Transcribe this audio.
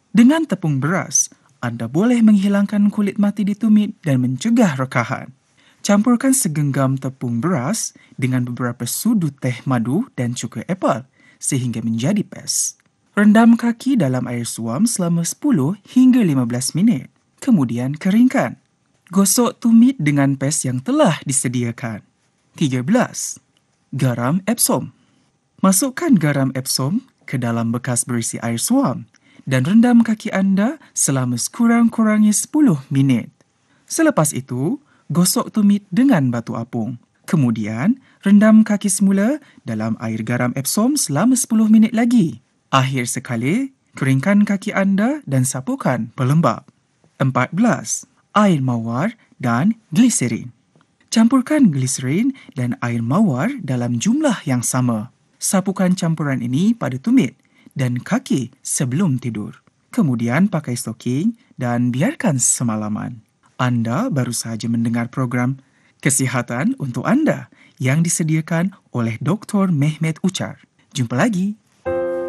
Dengan tepung beras, anda boleh menghilangkan kulit mati di tumit dan mencegah rekahan. Campurkan segenggam tepung beras dengan beberapa sudu teh madu dan cuka apel sehingga menjadi pes. Rendam kaki dalam air suam selama 10 hingga 15 minit. Kemudian keringkan. Gosok tumit dengan pes yang telah disediakan. 13. Garam Epsom. Masukkan garam Epsom ke dalam bekas berisi air suam dan rendam kaki anda selama sekurang-kurangnya 10 minit. Selepas itu, gosok tumit dengan batu apung. Kemudian, rendam kaki semula dalam air garam Epsom selama 10 minit lagi. Akhir sekali, keringkan kaki anda dan sapukan pelembab. 14. Air mawar dan gliserin. Campurkan gliserin dan air mawar dalam jumlah yang sama. Sapukan campuran ini pada tumit dan kaki sebelum tidur. Kemudian pakai stoking dan biarkan semalaman. Anda baru sahaja mendengar program Kesihatan untuk Anda yang disediakan oleh Dr. Mehmet Ucar. Jumpa lagi.